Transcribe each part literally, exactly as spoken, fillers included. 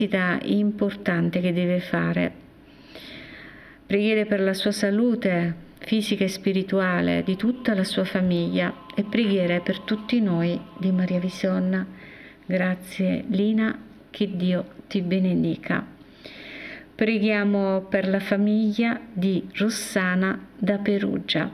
importante che deve fare. Preghiere per la sua salute fisica e spirituale, di tutta la sua famiglia, e preghiere per tutti noi di Maria Vision. Grazie Lina, che Dio ti benedica. Preghiamo per la famiglia di Rossana da Perugia.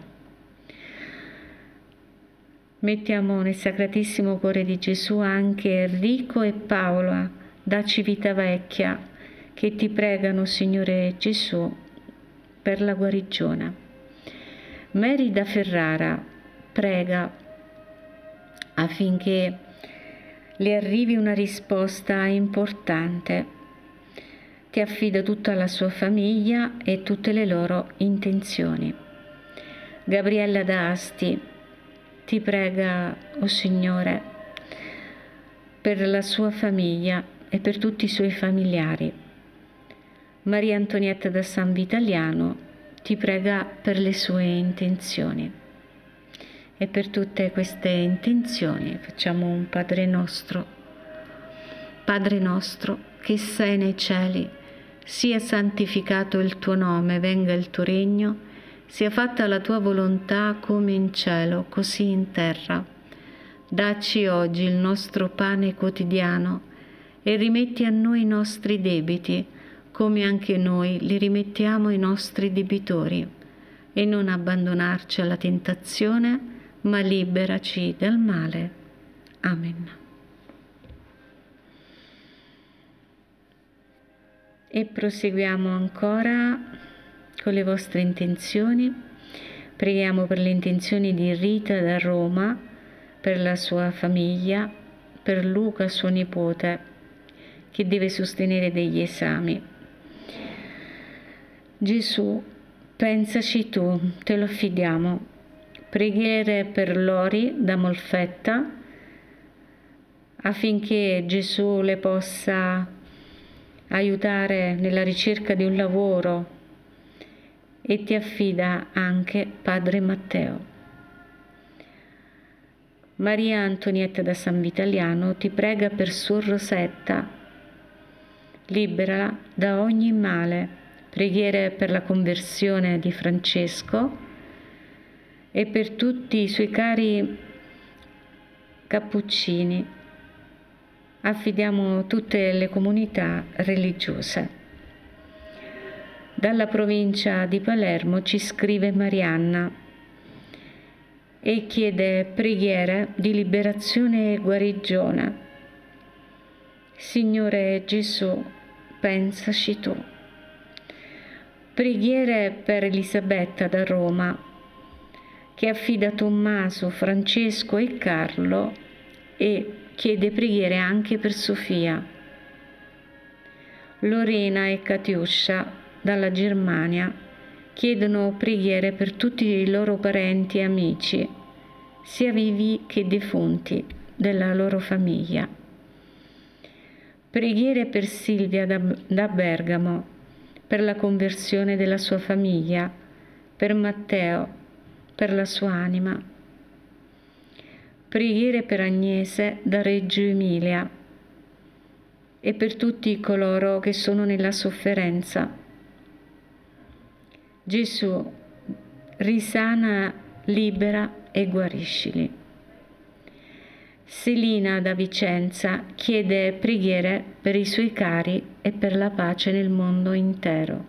Mettiamo nel Sacratissimo Cuore di Gesù anche Enrico e Paola da Civitavecchia, che ti pregano, Signore Gesù, per la guarigione. Mary da Ferrara prega affinché le arrivi una risposta importante. Ti affida tutta la sua famiglia e tutte le loro intenzioni. Gabriella da Asti ti prega, o oh Signore, per la sua famiglia e per tutti i suoi familiari. Maria Antonietta da San Vitaliano ti prega per le sue intenzioni. E per tutte queste intenzioni facciamo un Padre nostro. Padre nostro, che sei nei cieli, sia santificato il tuo nome, venga il tuo regno, sia fatta la tua volontà come in cielo, così in terra. Dacci oggi il nostro pane quotidiano e rimetti a noi i nostri debiti, come anche noi li rimettiamo ai nostri debitori. E non abbandonarci alla tentazione, ma liberaci dal male. Amen. E proseguiamo ancora con le vostre intenzioni. Preghiamo per le intenzioni di Rita da Roma, per la sua famiglia, per Luca, suo nipote, che deve sostenere degli esami. Gesù, pensaci tu, te lo affidiamo. Preghiere per Lori da Molfetta, affinché Gesù le possa aiutare nella ricerca di un lavoro, e ti affida anche Padre Matteo. Maria Antonietta da San Vitaliano ti prega per Suor Rosetta, liberala da ogni male. Preghiere per la conversione di Francesco e per tutti i suoi cari cappuccini. Affidiamo tutte le comunità religiose. Dalla provincia di Palermo ci scrive Marianna e chiede preghiere di liberazione e guarigione. Signore Gesù, pensaci tu. Preghiere per Elisabetta da Roma, che affida Tommaso, Francesco e Carlo, e chiede preghiere anche per Sofia. Lorena e Katiuscia dalla Germania chiedono preghiere per tutti i loro parenti e amici, sia vivi che defunti, della loro famiglia. Preghiere per Silvia da, da Bergamo, per la conversione della sua famiglia, per Matteo, per la sua anima. Preghiere per Agnese da Reggio Emilia e per tutti coloro che sono nella sofferenza. Gesù, risana, libera e guariscili. Selina da Vicenza chiede preghiere per i suoi cari e per la pace nel mondo intero.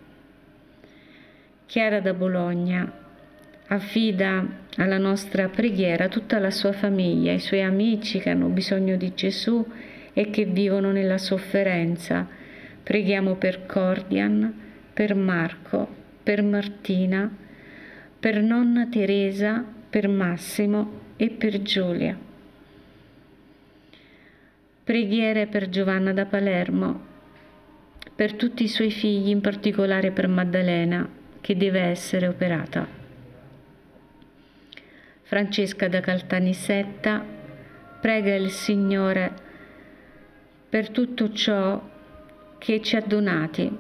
Chiara da Bologna affida alla nostra preghiera tutta la sua famiglia, i suoi amici che hanno bisogno di Gesù e che vivono nella sofferenza. Preghiamo per Cordian, per Marco, per Martina, per nonna Teresa, per Massimo e per Giulia. Preghiere per Giovanna da Palermo, per tutti i suoi figli, in particolare per Maddalena, che deve essere operata. Francesca da Caltanissetta prega il Signore per tutto ciò che ci ha donati.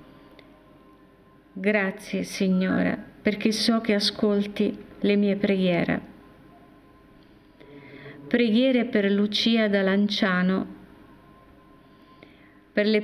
Grazie, Signore, perché so che ascolti le mie preghiere. Preghiere per Lucia da Lanciano, per le